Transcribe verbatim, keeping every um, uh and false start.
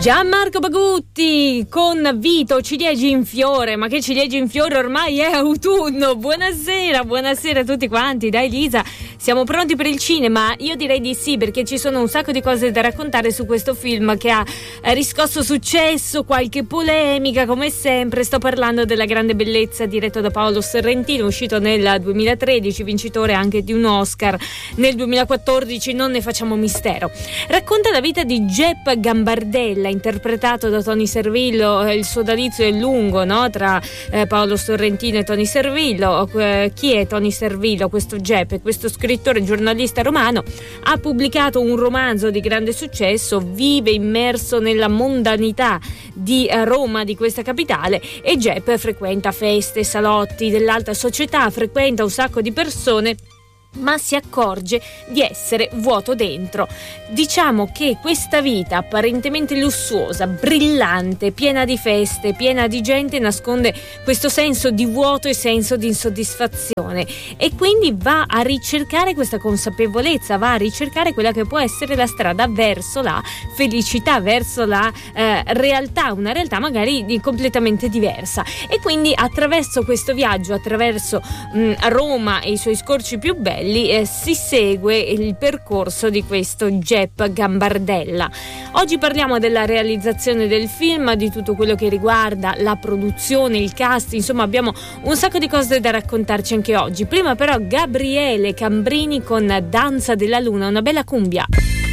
Gianmarco Bagutti con Vito, ciliegi in fiore. Ma che ciliegi in fiore, ormai è autunno. Buonasera, buonasera a tutti quanti. Dai Lisa, siamo pronti per il cinema? Io direi di sì, perché ci sono un sacco di cose da raccontare su questo film che ha riscosso successo, qualche polemica come sempre. Sto parlando della Grande Bellezza, diretto da Paolo Sorrentino, uscito nel duemilatredici, vincitore anche di un Oscar nel duemilaquattordici, non ne facciamo mistero. Racconta la vita di Jep Gambardella, interpretato da Tony Servillo. Il suo dalizio è lungo, no? Tra eh, Paolo Sorrentino e Tony Servillo. Eh, chi è Tony Servillo? Questo Jep, questo scrittore giornalista romano, ha pubblicato un romanzo di grande successo, vive immerso nella mondanità di eh, Roma, di questa capitale, e Jep frequenta feste, salotti dell'alta società, frequenta un sacco di persone, ma si accorge di essere vuoto dentro. Diciamo che questa vita apparentemente lussuosa, brillante, piena di feste, piena di gente, nasconde questo senso di vuoto e senso di insoddisfazione, e quindi va a ricercare questa consapevolezza, va a ricercare quella che può essere la strada verso la felicità, verso la eh, realtà, una realtà magari di, completamente diversa. E quindi attraverso questo viaggio, attraverso mh, Roma e i suoi scorci più belli, Eh, si segue il percorso di questo Jep Gambardella. Oggi parliamo della realizzazione del film, di tutto quello che riguarda la produzione, il cast, insomma abbiamo un sacco di cose da raccontarci anche oggi. Prima però Gabriele Cambrini con Danza della Luna, una bella cumbia.